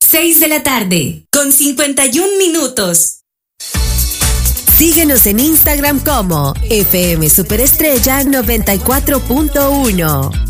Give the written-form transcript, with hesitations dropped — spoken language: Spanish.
6 de la tarde, con 51 minutos. Síguenos en Instagram como FM Superestrella 94.1.